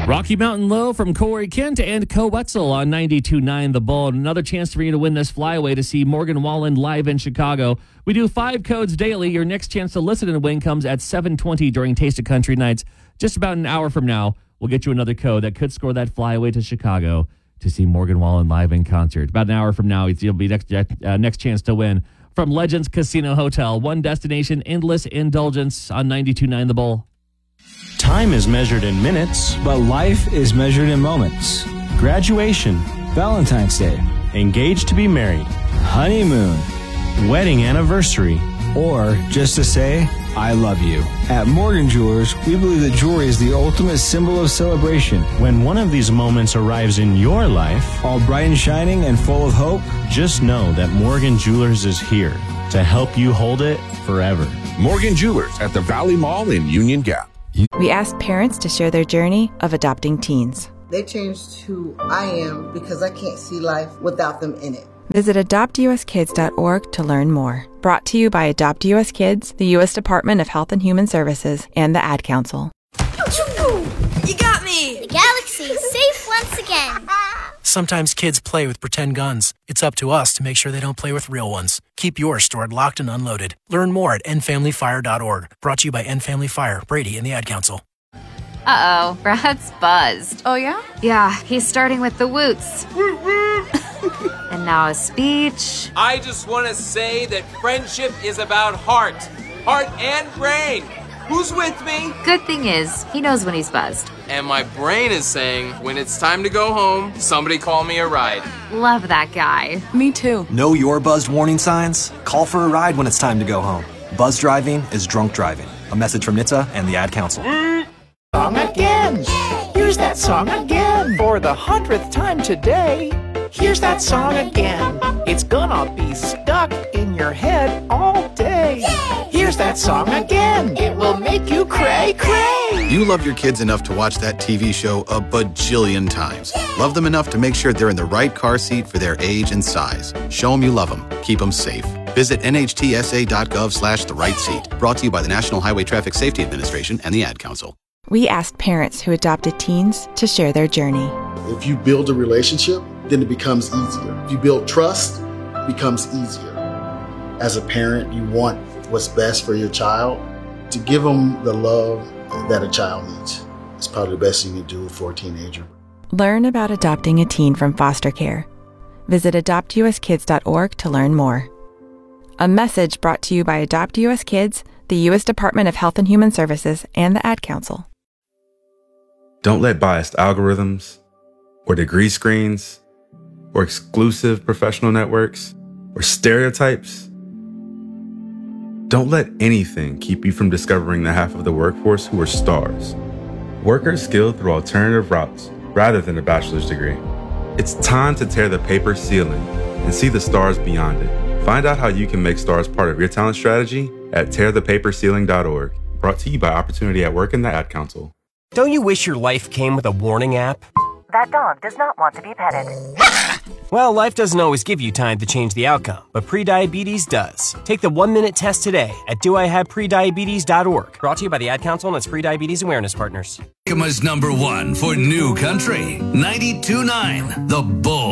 Rocky Mountain Low from Corey Kent and Co Wetzel on 92.9 The Bull. Another chance for you to win this flyaway to see Morgan Wallen live in Chicago. We do 5 codes daily. Your next chance to listen and win comes at 7:20 during Taste of Country Nights. Just about an hour from now, we'll get you another code that could score that flyaway to Chicago to see Morgan Wallen live in concert. About an hour from now, you'll be next chance to win from Legends Casino Hotel. One destination, endless indulgence on 92.9 The Bull. Time is measured in minutes, but life is measured in moments. Graduation, Valentine's Day, engaged to be married, honeymoon, wedding anniversary, or just to say, I love you. At Morgan Jewelers, we believe that jewelry is the ultimate symbol of celebration. When one of these moments arrives in your life, all bright and shining and full of hope, just know that Morgan Jewelers is here to help you hold it forever. Morgan Jewelers at the Valley Mall in Union Gap. We asked parents to share their journey of adopting teens. They changed who I am because I can't see life without them in it. Visit adoptuskids.org to learn more. Brought to you by Adopt US Kids, the U.S. Department of Health and Human Services, and the Ad Council. You got me! The galaxy is safe once again. Sometimes kids play with pretend guns. It's up to us to make sure they don't play with real ones. Keep yours stored locked and unloaded. Learn more at endfamilyfire.org. Brought to you by End Family Fire, Brady, and the Ad Council. Uh-oh, Brad's buzzed. Oh, yeah? Yeah, he's starting with the woots. And now a speech. I just want to say that friendship is about heart and brain. Who's with me? Good thing is, he knows when he's buzzed. And my brain is saying, when it's time to go home, somebody call me a ride. Love that guy. Me too. Know your buzzed warning signs? Call for a ride when it's time to go home. Buzz driving is drunk driving. A message from NHTSA and the Ad Council. Song again. Here's that song again. For the 100th time today. Here's that song again. It's gonna be stuck in your head all day. Here's that song again. It will make you cray cray. You love your kids enough to watch that TV show a bajillion times. Love them enough to make sure they're in the right car seat for their age and size. Show them you love them. Keep them safe. Visit nhtsa.gov/the right seat. Brought to you by the National Highway Traffic Safety Administration and the Ad Council. We asked parents who adopted teens to share their journey. If you build a relationship, then it becomes easier. If you build trust, it becomes easier. As a parent, you want what's best for your child. To give them the love that a child needs. It's probably the best you can do for a teenager. Learn about adopting a teen from foster care. Visit adoptuskids.org to learn more. A message brought to you by Adopt US Kids, the U.S. Department of Health and Human Services, and the Ad Council. Don't let biased algorithms or degree screens or exclusive professional networks or stereotypes. Don't let anything keep you from discovering the half of the workforce who are stars. Workers skilled through alternative routes rather than a bachelor's degree. It's time to tear the paper ceiling and see the stars beyond it. Find out how you can make stars part of your talent strategy at tearthepaperceiling.org. Brought to you by Opportunity at Work and the Ad Council. Don't you wish your life came with a warning app? That dog does not want to be petted. Well, life doesn't always give you time to change the outcome, but prediabetes does. Take the 1-minute test today at doihaveprediabetes.org. Brought to you by the Ad Council and its Prediabetes Awareness Partners. Yakama's #1 for new country, 92.9 The Bull.